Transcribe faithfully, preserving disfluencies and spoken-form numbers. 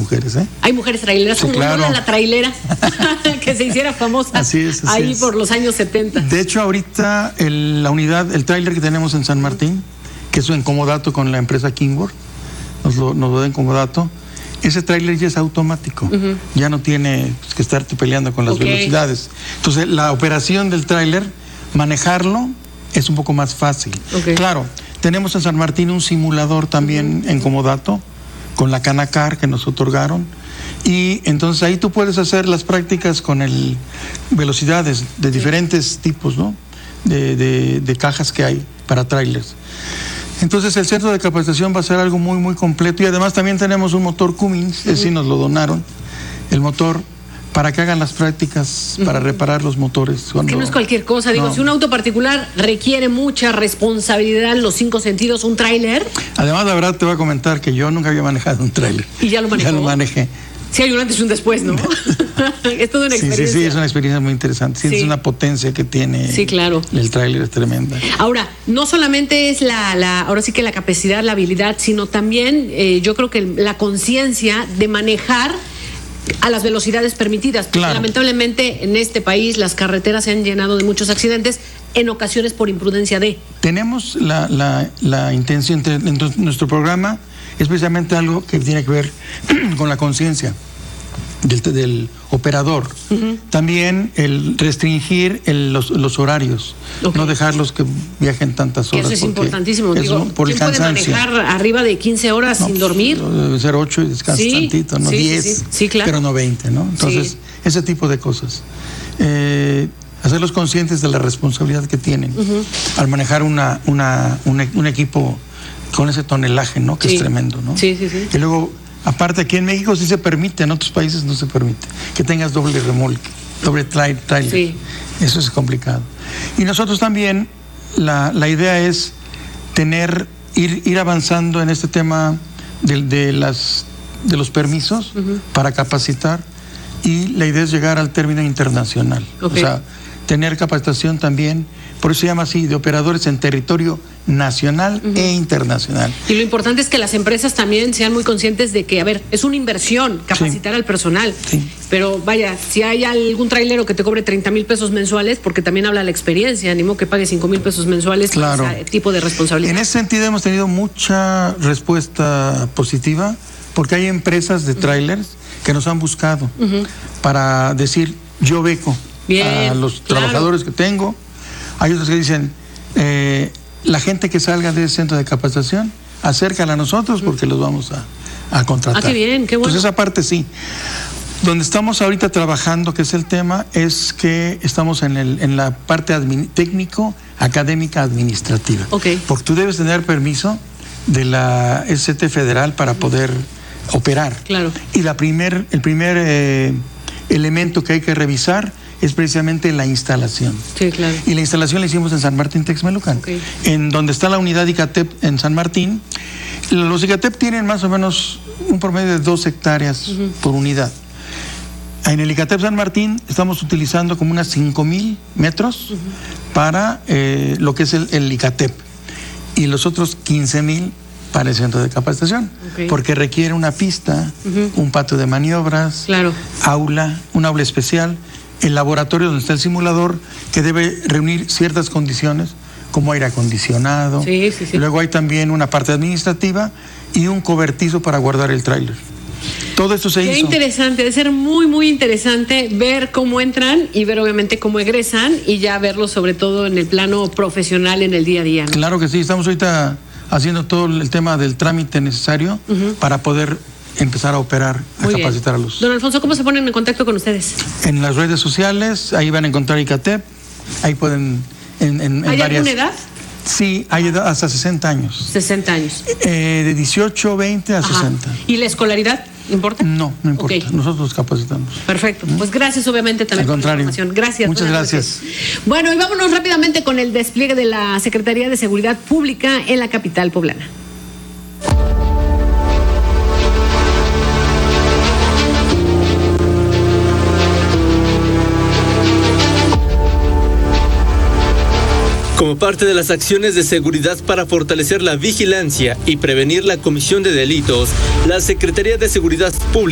mujeres, ¿eh? Hay mujeres traileras, sí, como claro. Lola la trailera, que se hiciera famosa. Así es, así ahí es. por los años setenta. De hecho, ahorita el, la unidad, el tráiler que tenemos en San Martín, que es en comodato con la empresa Kingworth, nos lo, nos lo da en comodato, ese tráiler ya es automático, uh-huh. ya no tiene que estarte peleando con las okay. velocidades. Entonces, la operación del tráiler, manejarlo, es un poco más fácil. Okay. Claro, tenemos en San Martín un simulador también uh-huh. en comodato, con la Canacar que nos otorgaron, y entonces ahí tú puedes hacer las prácticas con el velocidades de diferentes tipos, ¿no? De, de, de cajas que hay para trailers. Entonces el centro de capacitación va a ser algo muy muy completo, y además también tenemos un motor Cummins, uh-huh. ese sí nos lo donaron, el motor para que hagan las prácticas para reparar los motores. Cuando... Es que no es cualquier cosa, digo, no. Si un auto particular requiere mucha responsabilidad, los cinco sentidos, un tráiler. Además, la verdad te voy a comentar que yo nunca había manejado un tráiler. ¿Y ya lo manejó? Ya lo manejé. Sí, hay un antes y un después, ¿no? Es toda una experiencia. Sí, sí, sí, es una experiencia muy interesante. Sí, sí. Es una potencia que tiene. Sí, claro. El tráiler es tremenda. Ahora, no solamente es la, la, ahora sí que la capacidad, la habilidad, sino también eh, yo creo que la conciencia de manejar a las velocidades permitidas. Claro. Lamentablemente en este país las carreteras se han llenado de muchos accidentes, en ocasiones por imprudencia de. Tenemos la, la, la intención, entonces, nuestro programa es precisamente algo que tiene que ver con la conciencia del, del operador. Uh-huh. También el restringir el, los, los horarios, okay. no dejarlos que viajen tantas horas. Eso es importantísimo. Es Digo, por el ¿quién cansancio. puede manejar arriba de quince horas no, sin dormir? Debe ser ocho y descansas sí, tantito, no sí, diez, sí, sí, claro. pero no veinte, ¿no? Entonces, sí. ese tipo de cosas. Eh, hacerlos conscientes de la responsabilidad que tienen uh-huh. al manejar una, una, un, un equipo con ese tonelaje, ¿no? Que sí. es tremendo, ¿no? Sí, sí, sí. Y luego, aparte, aquí en México sí se permite, en otros países no se permite, que tengas doble remolque, doble trailer. Sí. Eso es complicado. Y nosotros también, la, la idea es tener, ir, ir avanzando en este tema de, de, las, de los permisos uh-huh. para capacitar, y la idea es llegar al término internacional. Okay. O sea, tener capacitación también, por eso se llama así, de operadores en territorio nacional uh-huh. e internacional. Y lo importante es que las empresas también sean muy conscientes de que, a ver, es una inversión capacitar sí. al personal, sí. pero vaya, si hay algún trailero que te cobre treinta mil pesos mensuales, porque también habla la experiencia, ni modo que pague cinco mil pesos mensuales, claro. por ese tipo de responsabilidad. En ese sentido hemos tenido mucha respuesta positiva, porque hay empresas de trailers uh-huh. que nos han buscado uh-huh. para decir, yo beco Bien, a los claro. trabajadores que tengo. Hay otros que dicen, eh, la gente que salga de ese centro de capacitación, acércala a nosotros porque los vamos a, a contratar. Ah, qué bien, qué bueno. Entonces esa parte sí. Donde estamos ahorita trabajando, que es el tema, es que estamos en, el, en la parte admin, técnico, académica, administrativa. Okay. Porque tú debes tener permiso de la S T federal para poder operar. Claro. Y la primer, el primer eh, elemento que hay que revisar es precisamente la instalación. Sí, claro. Y la instalación la hicimos en San Martín Texmelucan, okay. en donde está la unidad ICATEP en San Martín. Los ICATEP tienen más o menos un promedio de dos hectáreas uh-huh. por unidad. En el ICATEP San Martín estamos utilizando como unas cinco mil metros uh-huh. para eh, lo que es el, el ICATEP, y los otros quince mil para el centro de capacitación, okay. porque requiere una pista, uh-huh. un patio de maniobras, claro. aula, un aula especial, el laboratorio donde está el simulador, que debe reunir ciertas condiciones, como aire acondicionado. Sí, sí, sí. Luego hay también una parte administrativa y un cobertizo para guardar el tráiler. Todo eso se Qué hizo. Qué interesante, debe ser muy, muy interesante ver cómo entran y ver obviamente cómo egresan, y ya verlo sobre todo en el plano profesional, en el día a día, ¿no? Claro que sí, estamos ahorita haciendo todo el tema del trámite necesario uh-huh. para poder empezar a operar, a Muy capacitar bien. a los... Don Alfonso, ¿cómo se ponen en contacto con ustedes? En las redes sociales, ahí van a encontrar ICATEP, ahí pueden... En, en, ¿Hay en varias... alguna edad? Sí, hay edad hasta sesenta años. sesenta años. Eh, de dieciocho, veinte a Ajá. sesenta. ¿Y la escolaridad importa? No, no importa. Okay. Nosotros capacitamos. Perfecto. Pues gracias obviamente también por la información. Gracias. Muchas gracias. gracias. Bueno, y vámonos rápidamente con el despliegue de la Secretaría de Seguridad Pública en la capital poblana. Como parte de las acciones de seguridad para fortalecer la vigilancia y prevenir la comisión de delitos, la Secretaría de Seguridad Pública